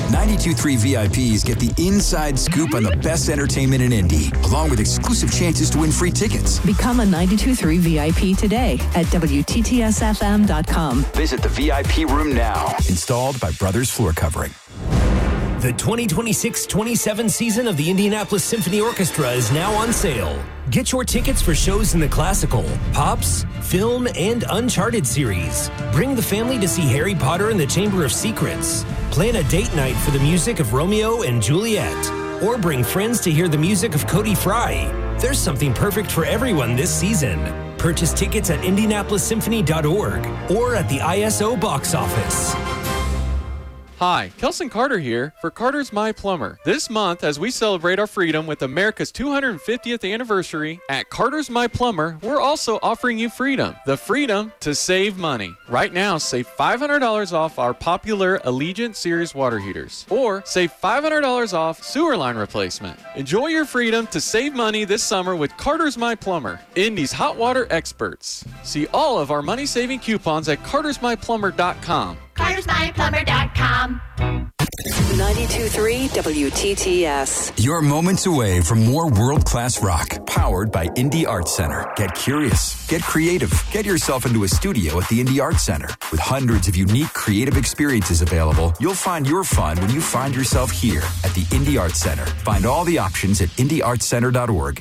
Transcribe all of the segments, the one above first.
92.3 VIPs get the inside scoop on the best entertainment in Indy, along with exclusive chances to win free tickets. Become a 92.3 VIP today at WTTSFM.com. Visit the VIP room now. Installed by Brothers Floor Covering. The 2026-27 season of the Indianapolis Symphony Orchestra is now on sale. Get your tickets for shows in the classical, pops, film, and Uncharted series. Bring the family to see Harry Potter and the Chamber of Secrets. Plan a date night for the music of Romeo and Juliet. Or bring friends to hear the music of Cody Fry. There's something perfect for everyone this season. Purchase tickets at IndianapolisSymphony.org or at the ISO box office. Hi, Kelson Carter here for Carter's My Plumber. This month, as we celebrate our freedom with America's 250th anniversary, at Carter's My Plumber, we're also offering you freedom. The freedom to save money. Right now, save $500 off our popular Allegiant Series water heaters. Or save $500 off sewer line replacement. Enjoy your freedom to save money this summer with Carter's My Plumber, Indy's hot water experts. See all of our money-saving coupons at cartersmyplumber.com. CartersMyPlumber.com. 92.3 WTTS. You're moments away from more world-class rock, powered by Indy Arts Center. Get curious, get creative, get yourself into a studio at the Indy Arts Center. With hundreds of unique creative experiences available, you'll find your fun when you find yourself here at the Indy Arts Center. Find all the options at IndyArtsCenter.org.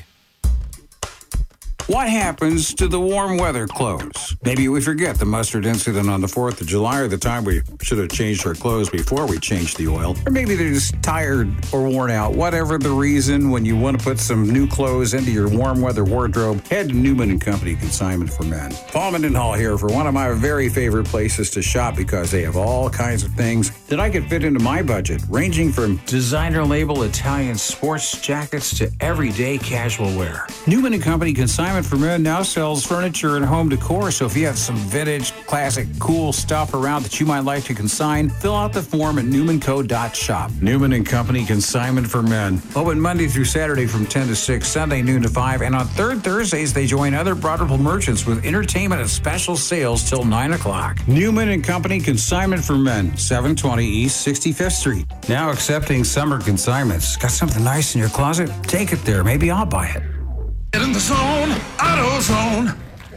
What happens to the warm weather clothes? Maybe we forget the mustard incident on the 4th of July or the time we should have changed our clothes before we changed the oil. Or maybe they're just tired or worn out. Whatever the reason, when you want to put some new clothes into your warm weather wardrobe, head to Newman & Company Consignment for Men. Paul Mendenhall here for one of my very favorite places to shop because they have all kinds of things that I could fit into my budget, ranging from designer label Italian sports jackets to everyday casual wear. Newman & Company Consignment for Men now sells furniture and home decor, so if you have some vintage, classic, cool stuff around that you might like to consign, fill out the form at newmanco.shop. Newman & Company Consignment for Men. Open Monday through Saturday from 10 to 6, Sunday noon to 5, and on third Thursdays they join other Broadwell merchants with entertainment and special sales till 9 o'clock. Newman & Company Consignment for Men, 720 East 65th Street. Now accepting summer consignments. Got something nice in your closet? Take it there. Maybe I'll buy it. Get in the zone, AutoZone.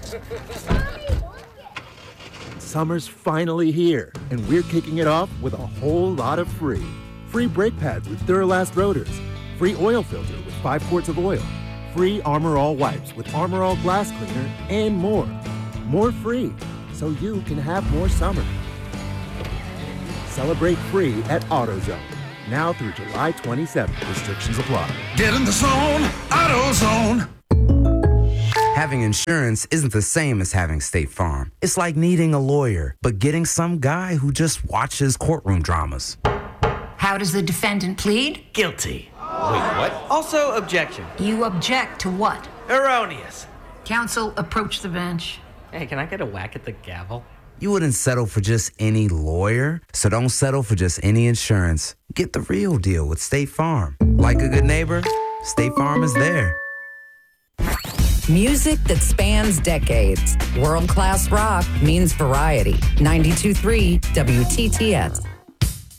Summer's finally here, and we're kicking it off with a whole lot of free. Free brake pads with Duralast rotors. Free oil filter with 5 quarts of oil. Free Armor All wipes with Armor All glass cleaner, and more. More free, so you can have more summer. Celebrate free at AutoZone. Now through July 27th. Restrictions apply. Get in the zone, AutoZone. Having insurance isn't the same as having State Farm. It's like needing a lawyer, but getting some guy who just watches courtroom dramas. How does the defendant plead? Guilty. Wait, what? Also, objection. You object to what? Erroneous. Counsel, approach the bench. Hey, can I get a whack at the gavel? You wouldn't settle for just any lawyer, so don't settle for just any insurance. Get the real deal with State Farm. Like a good neighbor, State Farm is there. Music that spans decades. World-class rock means variety. 92.3 WTTS.